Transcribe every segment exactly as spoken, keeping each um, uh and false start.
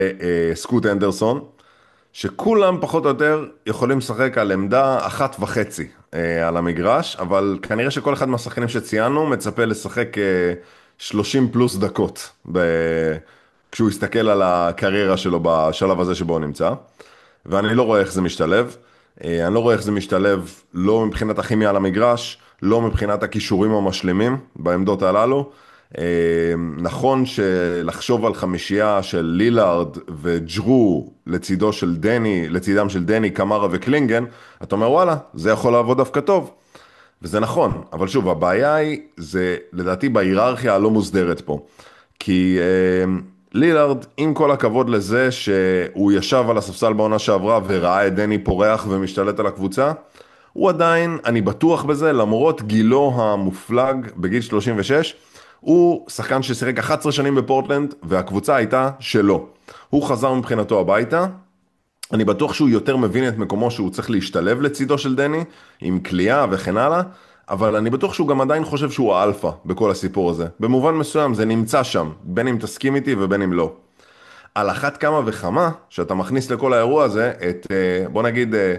אה, סקוט אנדרסון, שכולם פחות או יותר יכולים לשחק על עמדה אחת וחצי אה, על המגרש, אבל כנראה שכל אחד מהשחקנים שציינו מצפה לשחק אה, שלושים פלוס דקות ב... כשהוא יסתכל על הקריירה שלו בשלב הזה שבו הוא נמצא, ואני לא רואה איך זה משתלב. אה, אני לא רואה איך זה משתלב לא מבחינת הכימיה על המגרש, לא מבחינת הכישורים המשלימים בעמדות הללו. אה, נכון שלחשוב על חמישייה של לילארד וג'רו לצידו של דני, לצידם של דני, קמרה וקלינגן, אתה אומר וואלה, זה יכול לעבוד דווקא טוב. וזה נכון, אבל שוב, הבעיה היא, זה לדעתי בהיררכיה הלא מוסדרת פה. כי אה, לילארד, עם כל הכבוד לזה שהוא ישב על הספסל בעונה שעברה וראה את דני פורח ומשתלט על הקבוצה, הוא עדיין, אני בטוח בזה, למרות גילו המופלג בגיל שלושים ושש, הוא שחקן ששיחק אחת עשרה שנים בפורטלנד והקבוצה הייתה שלו. הוא חזר מבחינתו הביתה, אני בטוח שהוא יותר מבין את מקומו שהוא צריך להשתלב לצידו של דני, עם קליעה וכן הלאה, אבל אני בטוח שהוא גם עדיין חושב שהוא האלפא בכל הסיפור הזה. במובן מסוים זה נמצא שם, בין אם תסכים איתי ובין אם לא. על אחת כמה וכמה, שאתה מכניס לכל האירוע הזה את, אה, בוא נגיד, אה,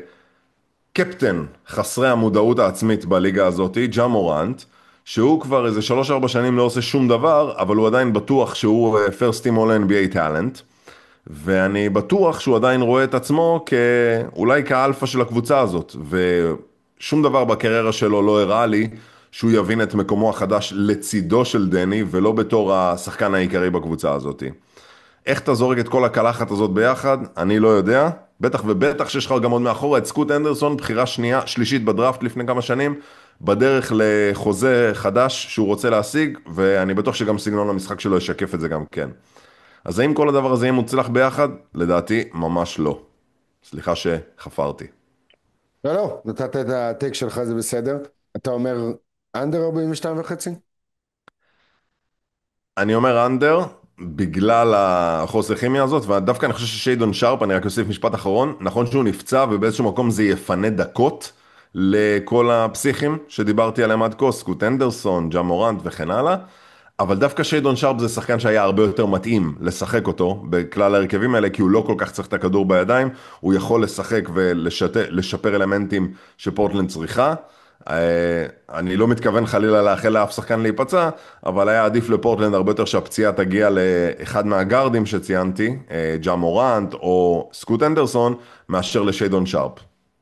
קפטן חסרי המודעות העצמית בליגה הזאת, ג'ה מורנט, שהוא כבר איזה שלוש ארבע שנים לא עושה שום דבר, אבל הוא עדיין בטוח שהוא אה, first team all N B A talent. ואני בטוח שהוא עדיין רואה את עצמו כאולי כאלפא של הקבוצה הזאת, ושום דבר בקריירה שלו לא הראה לי שהוא יבין את מקומו החדש לצידו של דני, ולא בתור השחקן העיקרי בקבוצה הזאת. איך אתה זורק את כל הקלחת הזאת ביחד? אני לא יודע. בטח ובטח שיש לך גם עוד מאחורה את סקוט אנדרסון, בחירה שנייה, שלישית בדראפט לפני כמה שנים, בדרך לחוזה חדש שהוא רוצה להשיג, ואני בטוח שגם סגנון המשחק שלו ישקף את זה גם כן. אז האם כל הדבר הזה יהיה מוצלח ביחד? לדעתי, ממש לא. סליחה שחפרתי. לא, לא, נתת את הטייק שלך, זה בסדר. אתה אומר אנדר ארבעים ושתיים וחצי? אני אומר אנדר, בגלל החוסר כימיה הזאת, ודווקא אני חושב ששיידון שרפ, אני רק אוסיף משפט אחרון, נכון שהוא נפצע ובאיזשהו מקום זה יפנה דקות לכל הפסיכים שדיברתי עליהם עד כה, סקוט אנדרסון, ג'ה מורנט וכן הלאה, אבל דווקא שיידון שרפ זה שחקן שהיה הרבה יותר מתאים לשחק אותו בכלל ההרכבים האלה, כי הוא לא כל כך צריך את הכדור בידיים, הוא יכול לשחק ולשפר אלמנטים שפורטלנד צריכה. אה, אני לא מתכוון חלילה לאחל לאף שחקן להיפצע, אבל היה עדיף לפורטלנד הרבה יותר שהפציעה תגיע לאחד מהגארדים שציינתי, אה, ג'ה מורנט או סקוט אנדרסון, מאשר לשיידון שרפ.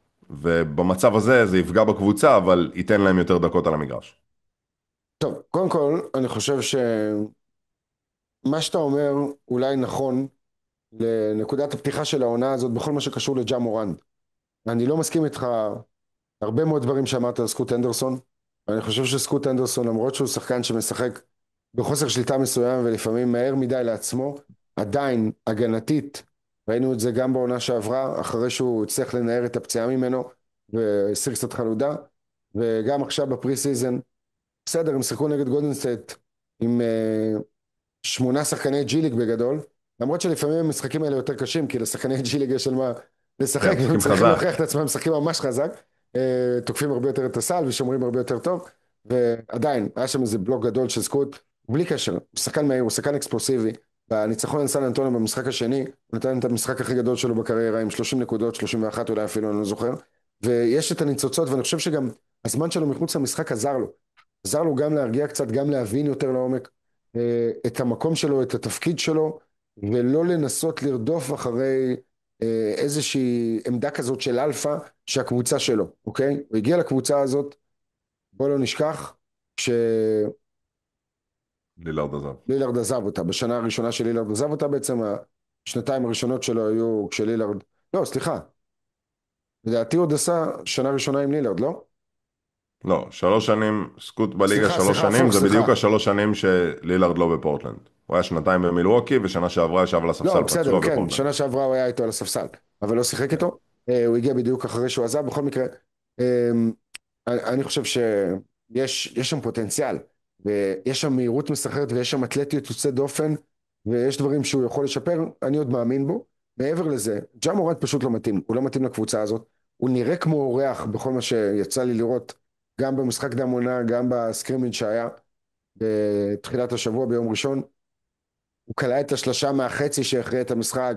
ובמצב הזה זה יפגע בקבוצה, אבל ייתן להם יותר דקות על המגרש. טוב, קודם כל, אני חושב שמה שאתה אומר אולי נכון לנקודת הפתיחה של העונה הזאת בכל מה שקשור לג'ה מורנט. אני לא מסכים איתך הרבה מאוד דברים שאמרת על סקוט אנדרסון. אני חושב שסקוט אנדרסון, למרות שהוא שחקן שמשחק בחוסר שליטה מסוים ולפעמים מהר מדי לעצמו, עדיין הגנתית, ראינו את זה גם בעונה שעברה, אחרי שהוא הצליח לנער את הפציעה ממנו והסיר קצת חלודה, וגם עכשיו בפרי סיזן, בסדר, הם שיחקו נגד גולדן סטייט עם uh, שמונה שחקני ג'י ליג בגדול, למרות שלפעמים המשחקים האלה יותר קשים, כי לשחקני ג'י ליג יש על מה לשחק, כן, והם משחקים צריכים חזק. להוכיח את עצמם, משחקים ממש חזק, uh, תוקפים הרבה יותר את הסל ושומרים הרבה יותר טוב, ועדיין, היה שם איזה בלוק גדול של סקוט, בלי קשר, הוא שחקן מהיר, הוא שחקן אקספלוסיבי, בניצחון על סן אנטוניו במשחק השני, הוא נתן את המשחק הכי גדול שלו בקריירה, עם שלושים נקודות, שלושים ואחת אולי אפילו, אני לא זוכר, ויש את הניצוצות, ואני חושב שגם הזמן שלו מחוץ למשחק עזר לו, עזר לו גם להרגיע קצת, גם להבין יותר לעומק אה, את המקום שלו, את התפקיד שלו, ולא לנסות לרדוף אחרי אה, איזושהי עמדה כזאת של אלפא שהקבוצה שלו, אוקיי? הוא הגיע לקבוצה הזאת, בוא לא נשכח, כשלילארד לילארד עזב. עזב אותה, בשנה הראשונה שלילארד עזב אותה בעצם, השנתיים הראשונות שלו היו כשלילארד, לא, סליחה, לדעתי הוא עוד עשה שנה ראשונה עם לילארד, לא? לא, שלוש שנים, סקוט בליגה סליחה, שלוש סליחה, שנים, הפוך, זה בדיוק סליחה. השלוש שנים שלילארד לא בפורטלנד. הוא היה שנתיים במילווקי, ושנה שעברה ישב על לא, הספסל בסדר, פצוע כן, בפורטלנד. שנה שעברה הוא היה איתו על הספסל, אבל לא שיחק כן. איתו. אה, הוא הגיע בדיוק אחרי שהוא עזב, בכל מקרה, אה, אני אני חושב שיש יש שם פוטנציאל, ויש שם מהירות מסחררת, ויש שם אתלטיות יוצאת דופן, ויש דברים שהוא יכול לשפר, אני עוד מאמין בו. מעבר לזה, ג'ה מורנט פשוט לא מתאים, הוא לא מתאים לקבוצה הזאת, הוא נראה כמו אורח בכל מה שיצא לי לראות, גם במשחק דם עונה, גם בסקרימינג שהיה בתחילת השבוע ביום ראשון, הוא קלע את השלושה מהחצי שהכריע את המשחק,